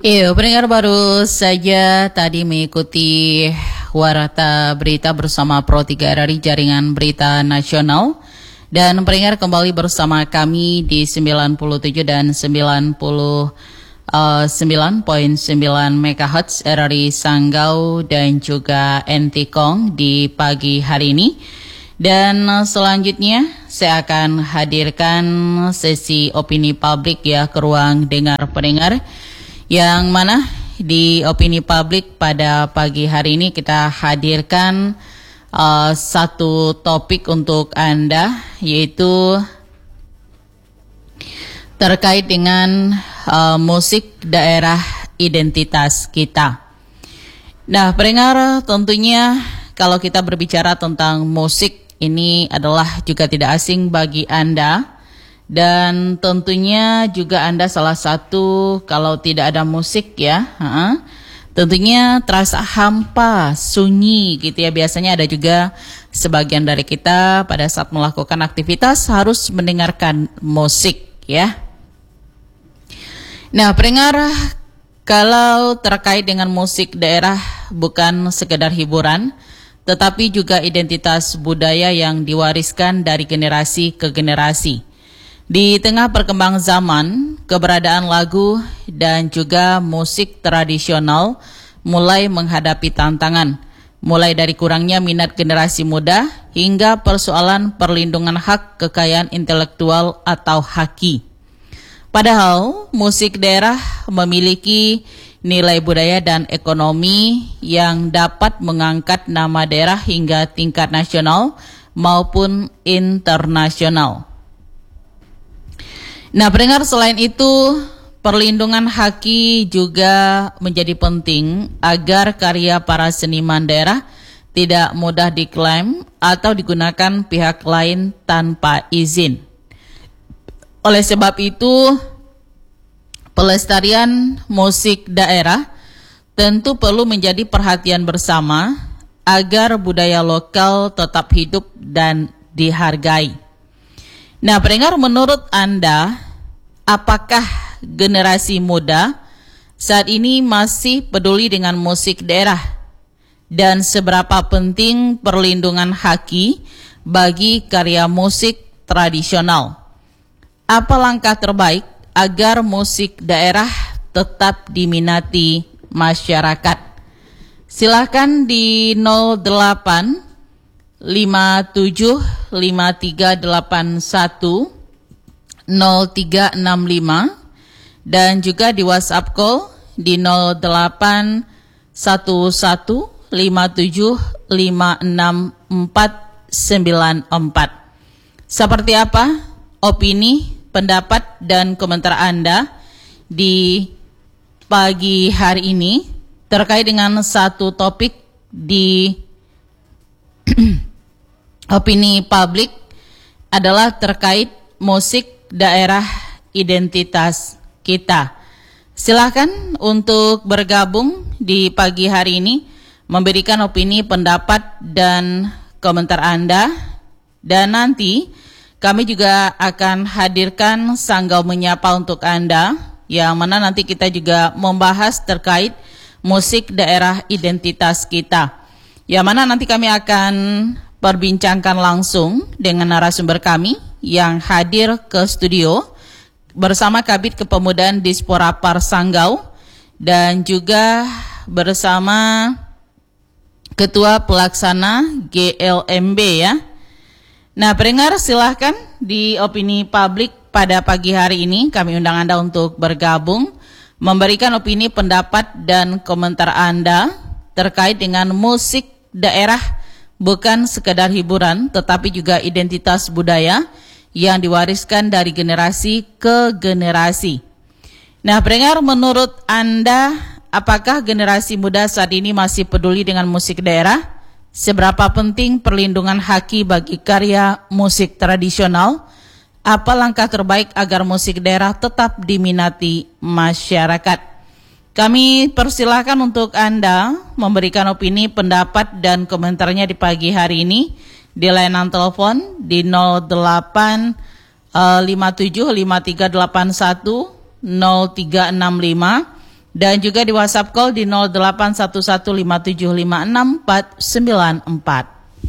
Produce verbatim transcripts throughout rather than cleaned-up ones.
Iya, pendengar baru saja tadi mengikuti warta berita bersama Pro tiga R R I Jaringan Berita Nasional. Dan pendengar kembali bersama kami di sembilan puluh tujuh dan sembilan puluh sembilan koma sembilan megahertz R R I Sanggau dan juga Entikong di pagi hari ini. Dan selanjutnya saya akan hadirkan sesi opini publik ya ke ruang dengar pendengar. Yang mana di opini publik pada pagi hari ini kita hadirkan uh, satu topik untuk Anda, yaitu terkait dengan uh, musik daerah identitas kita. Nah, pendengar, tentunya kalau kita berbicara tentang musik, ini adalah juga tidak asing bagi Anda. Dan tentunya juga Anda salah satu kalau tidak ada musik ya, uh, tentunya terasa hampa, sunyi gitu ya. Biasanya ada juga sebagian dari kita pada saat melakukan aktivitas harus mendengarkan musik ya. Nah, pendengar, kalau terkait dengan musik daerah bukan sekedar hiburan, tetapi juga identitas budaya yang diwariskan dari generasi ke generasi. Di tengah perkembangan zaman, keberadaan lagu dan juga musik tradisional mulai menghadapi tantangan, mulai dari kurangnya minat generasi muda hingga persoalan perlindungan hak kekayaan intelektual atau haki. Padahal musik daerah memiliki nilai budaya dan ekonomi yang dapat mengangkat nama daerah hingga tingkat nasional maupun internasional. Nah, pendengar, selain itu, perlindungan haki juga menjadi penting agar karya para seniman daerah tidak mudah diklaim atau digunakan pihak lain tanpa izin. Oleh sebab itu, pelestarian musik daerah tentu perlu menjadi perhatian bersama agar budaya lokal tetap hidup dan dihargai. Nah, pendengar, menurut Anda, apakah generasi muda saat ini masih peduli dengan musik daerah? Dan seberapa penting perlindungan haki bagi karya musik tradisional? Apa langkah terbaik agar musik daerah tetap diminati masyarakat? Silakan di nol delapan lima tujuh lima tiga delapan satu nol tiga enam lima dan juga di WhatsApp call di nol delapan satu satu lima tujuh lima enam empat sembilan empat. Seperti apa opini, pendapat dan komentar Anda di pagi hari ini terkait dengan satu topik di opini publik adalah terkait musik daerah identitas kita. Silakan untuk bergabung di pagi hari ini, memberikan opini, pendapat dan komentar Anda. Dan nanti kami juga akan hadirkan Sanggau Menyapa untuk Anda, yang mana nanti kita juga membahas terkait musik daerah identitas kita, yang mana nanti kami akan perbincangkan langsung dengan narasumber kami yang hadir ke studio bersama Kabid Kepemudaan Dispora Par Sanggau dan juga bersama Ketua Pelaksana G L M B ya. Nah, pendengar, silahkan di opini publik pada pagi hari ini kami undang Anda untuk bergabung, memberikan opini, pendapat dan komentar Anda terkait dengan musik daerah bukan sekedar hiburan, tetapi juga identitas budaya yang diwariskan dari generasi ke generasi. Nah, pendengar, menurut Anda, apakah generasi muda saat ini masih peduli dengan musik daerah? Seberapa penting perlindungan haki bagi karya musik tradisional? Apa langkah terbaik agar musik daerah tetap diminati masyarakat? Kami persilahkan untuk Anda memberikan opini, pendapat, dan komentarnya di pagi hari ini di layanan telepon di nol delapan lima tujuh lima tiga delapan satu nol tiga enam lima Dan juga di WhatsApp call di nol delapan satu satu lima tujuh lima enam empat sembilan empat.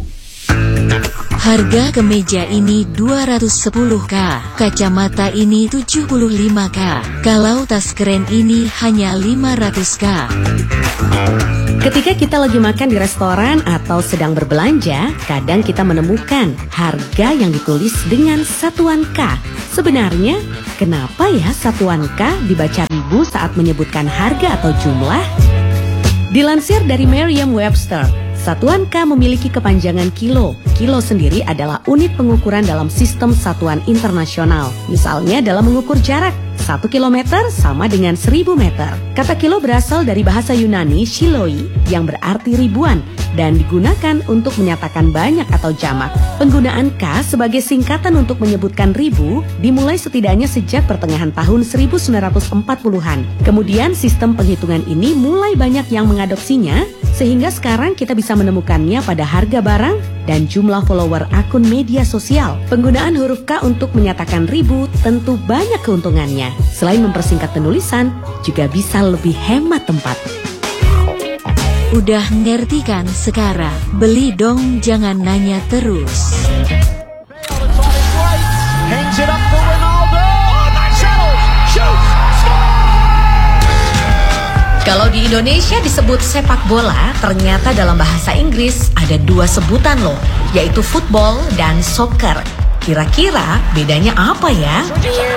Harga kemeja ini dua ratus sepuluh ribu, kacamata ini tujuh puluh lima ribu, kalau tas keren ini hanya lima ratus ribu. Ketika kita lagi makan di restoran atau sedang berbelanja, kadang kita menemukan harga yang ditulis dengan satuan K. Sebenarnya, kenapa ya satuan K dibaca ribu saat menyebutkan harga atau jumlah? Dilansir dari Merriam-Webster, satuan K memiliki kepanjangan kilo. Kilo sendiri adalah unit pengukuran dalam sistem satuan internasional. Misalnya dalam mengukur jarak, satu kilometer sama dengan seribu meter. Kata kilo berasal dari bahasa Yunani shiloi yang berarti ribuan dan digunakan untuk menyatakan banyak atau jamak. Penggunaan K sebagai singkatan untuk menyebutkan ribu dimulai setidaknya sejak pertengahan tahun seribu sembilan ratus empat puluhan. Kemudian sistem penghitungan ini mulai banyak yang mengadopsinya sehingga sekarang kita bisa menemukannya pada harga barang dan jumlah follower akun media sosial. Penggunaan huruf K untuk menyatakan ribu tentu banyak keuntungannya. Selain mempersingkat penulisan, juga bisa lebih hemat tempat. Udah ngerti kan sekarang? Beli dong, jangan nanya terus. Kalau di Indonesia disebut sepak bola, ternyata dalam bahasa Inggris ada dua sebutan loh, yaitu football dan soccer. Kira-kira bedanya apa ya?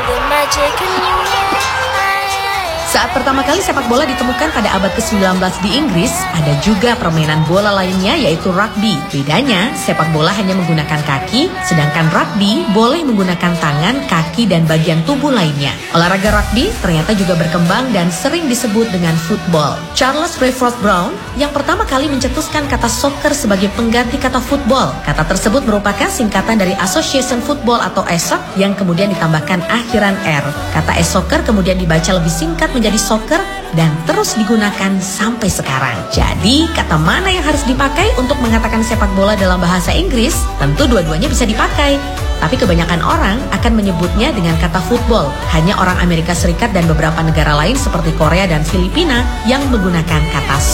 Saat pertama kali sepak bola ditemukan pada abad ke sembilan belas di Inggris, ada juga permainan bola lainnya yaitu rugby. Bedanya, sepak bola hanya menggunakan kaki, sedangkan rugby boleh menggunakan tangan, kaki, dan bagian tubuh lainnya. Olahraga rugby ternyata juga berkembang dan sering disebut dengan football. Charles Rayford Brown yang pertama kali mencetuskan kata soccer sebagai pengganti kata football. Kata tersebut merupakan singkatan dari Association Football atau A S O C yang kemudian ditambahkan akhiran R. Kata e-soccer kemudian dibaca lebih singkat menjadi soccer dan terus digunakan sampai sekarang. Jadi, kata mana yang harus dipakai untuk mengatakan sepak bola dalam bahasa Inggris? Tentu dua-duanya bisa dipakai. Tapi kebanyakan orang akan menyebutnya dengan kata football. Hanya orang Amerika Serikat dan beberapa negara lain seperti Korea dan Filipina yang menggunakan kata